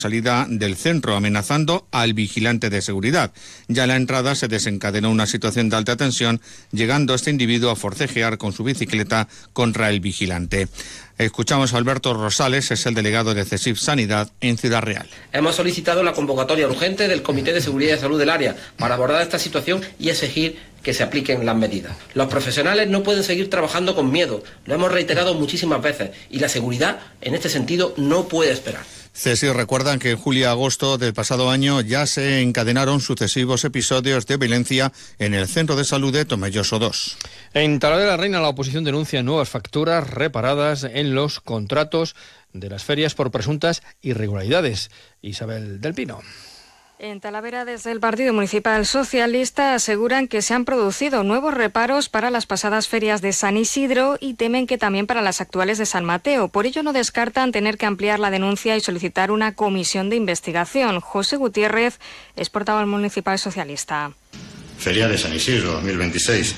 salida del centro, amenazando al vigilante de seguridad. Ya en la entrada se desencadenó una situación de alta tensión, llegando este individuo a forcejear con su bicicleta contra el vigilante. Escuchamos a Alberto Rosales, es el delegado de CESIF Sanidad en Ciudad Real. Hemos solicitado la convocatoria urgente del Comité de Seguridad y Salud del área para abordar esta situación y exigir que se apliquen las medidas. Los profesionales no pueden seguir trabajando con miedo, lo hemos reiterado muchísimas veces, y la seguridad, en este sentido, no puede esperar. CESIF recuerdan que en julio y agosto del pasado año ya se encadenaron sucesivos episodios de violencia en el Centro de Salud de Tomelloso 2. En Talavera de la Reina, la oposición denuncia nuevas facturas reparadas en los contratos de las ferias por presuntas irregularidades. Isabel del Pino. En Talavera, desde el Partido Municipal Socialista, aseguran que se han producido nuevos reparos para las pasadas ferias de San Isidro y temen que también para las actuales de San Mateo. Por ello no descartan tener que ampliar la denuncia y solicitar una comisión de investigación. José Gutiérrez es portavoz municipal socialista. Feria de San Isidro 2026,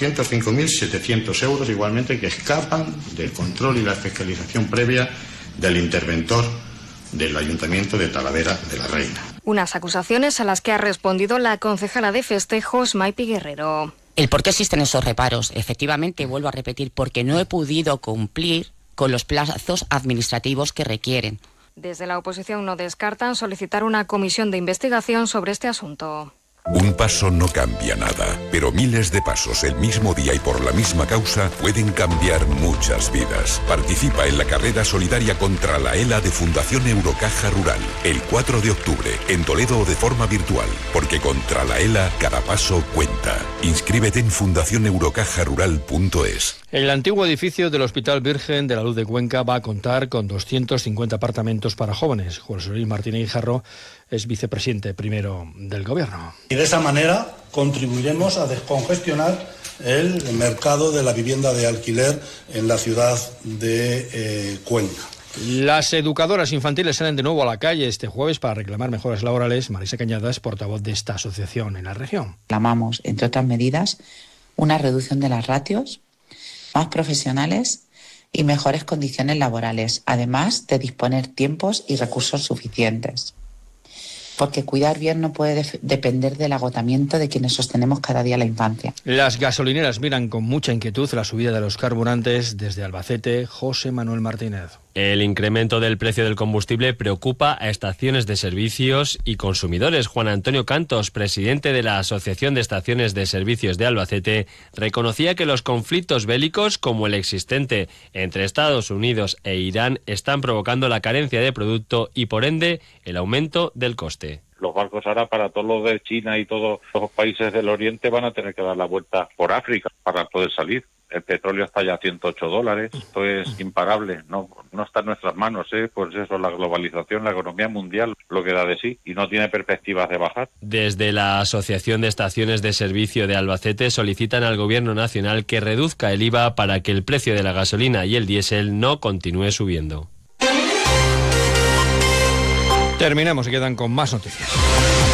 205.700 euros igualmente que escapan del control y la fiscalización previa del interventor del Ayuntamiento de Talavera de la Reina. Unas acusaciones a las que ha respondido la concejala de festejos, Maipi Guerrero. ¿El por qué existen esos reparos? Efectivamente, vuelvo a repetir, porque no he podido cumplir con los plazos administrativos que requieren. Desde la oposición no descartan solicitar una comisión de investigación sobre este asunto. Un paso no cambia nada, pero miles de pasos el mismo día y por la misma causa pueden cambiar muchas vidas. Participa en la carrera solidaria contra la ELA de Fundación Eurocaja Rural, el 4 de octubre, en Toledo o de forma virtual, porque contra la ELA cada paso cuenta. Inscríbete en fundacioneurocajarural.es. El antiguo edificio del Hospital Virgen de la Luz de Cuenca va a contar con 250 apartamentos para jóvenes. José Luis Martínez Guijarro es vicepresidente primero del Gobierno. Y de esa manera contribuiremos a descongestionar el mercado de la vivienda de alquiler en la ciudad de Cuenca. Las educadoras infantiles salen de nuevo a la calle este jueves para reclamar mejoras laborales. Marisa Cañadas, portavoz de esta asociación en la región. Reclamamos, entre otras medidas, una reducción de las ratios, más profesionales y mejores condiciones laborales, además de disponer tiempos y recursos suficientes. Porque cuidar bien no puede depender del agotamiento de quienes sostenemos cada día la infancia. Las gasolineras miran con mucha inquietud la subida de los carburantes. Desde Albacete, José Manuel Martínez. El incremento del precio del combustible preocupa a estaciones de servicios y consumidores. Juan Antonio Cantos, presidente de la Asociación de Estaciones de Servicios de Albacete, reconocía que los conflictos bélicos, como el existente entre Estados Unidos e Irán, están provocando la carencia de producto y, por ende, el aumento del coste. Los barcos ahora para todos los de China y todos los países del Oriente van a tener que dar la vuelta por África para poder salir. El petróleo está ya a $108, esto es imparable, no está en nuestras manos, pues eso, la globalización, la economía mundial lo que da de sí y no tiene perspectivas de bajar. Desde la Asociación de Estaciones de Servicio de Albacete solicitan al Gobierno Nacional que reduzca el IVA para que el precio de la gasolina y el diésel no continúe subiendo. Terminamos y quedan con más noticias.